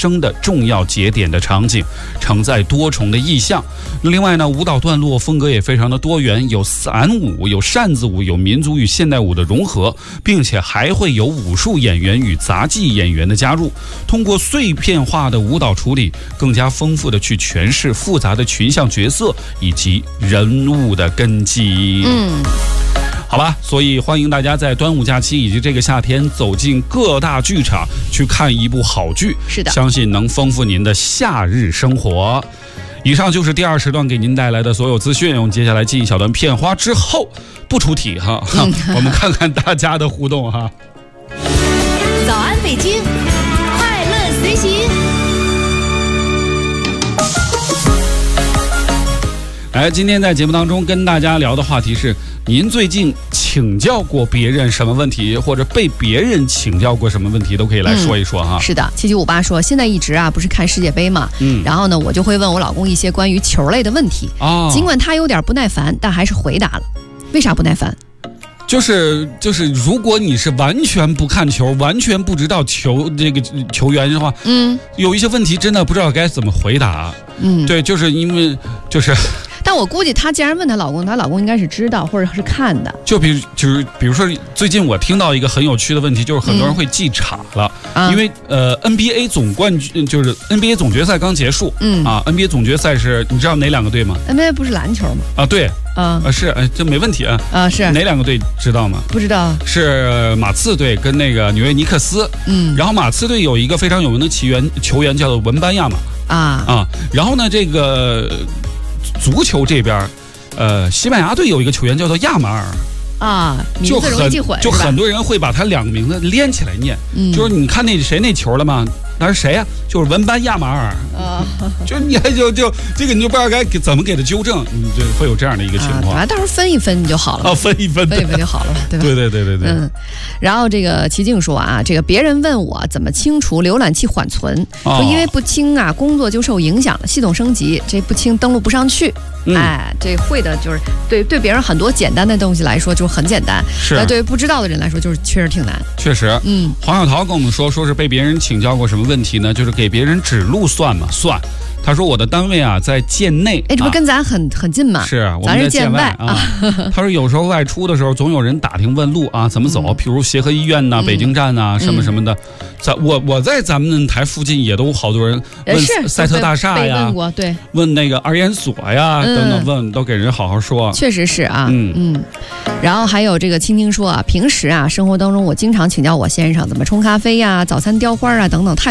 生的重要节点的场景，承载多重的意象。另外呢，舞蹈段落风格也非常的多元，有散舞，有扇子舞，有民族与现代舞的融合，并且还会有武术演员与杂技演员的加入，通过碎片化的舞蹈处理，更加丰富的去诠释复杂的群像角色以及人物的根基。好吧，所以欢迎大家在端午假期以及这个夏天走进各大剧场去看一部好剧， 是的， 相信能丰富您的夏日生活。以上就是第2时段给您带来的所有资讯，我们接下来进一小段片花之后不出题哈，我们看看大家的互动哈。 早安北京，快乐随行。 今天在节目当中跟大家聊的话题是，您最近请教过别人什么问题，或者被别人请教过什么问题，都可以来说一说哈。 是的，7758说现在一直不是看世界杯嘛，然后呢我就会问我老公一些关于球类的问题，尽管他有点不耐烦，但还是回答了。为啥不耐烦？ 就是如果你是完全不看球，完全不知道这个球员的话，有一些问题真的不知道该怎么回答。对，就是因为但我估计她既然问她老公，她老公应该是知道或者是看的。 就比如说，最近我听到一个很有趣的问题，就是很多人会记岔了，因为NBA 总冠军就是 NBA 总决赛刚结束，NBA 总决赛是你知道哪2个队吗 ？NBA 不是篮球吗？ 对。是，这没问题是哪2个队知道吗？ 不知道， 是马刺队跟那个纽约尼克斯。然后马刺队有一个非常有名的球员叫做文班亚马然后呢，这个足球这边，西班牙队有一个球员叫做亚马尔。 名字容易记混， 就很多人会把他2个名字连起来念。就是你看谁那球了吗？那是谁呀？就是文班亚马尔。就你还就这个你就不知道该怎么给他纠正，你就会有这样的一个情况。 到时候分一分就好了。分一分就好了，对吧？ 对。 然后这个齐静说这个别人问我怎么清除浏览器缓存，说因为不清工作就受影响了，系统升级这不清登录不上去。这会的就是对别人很多简单的东西来说就很简单，是对不知道的人来说就是确实挺难。 确实，黄小桃跟我们说是被别人请教过什么问题呢？就是给别人指路算吗？算。他说我的单位在建内， 这不跟咱很近吗？ 是，我们在建外他说有时候外出的时候，总有人打听问路怎么走，譬如协和医院北京站什么的。我在咱们台附近也都好多人问赛特大厦呀， 问过，对， 问那个2研所呀，等等问，都给人好好说。 确实是然后还有这个青青说平时生活当中我经常请教我先生怎么冲咖啡呀、早餐雕花等等，太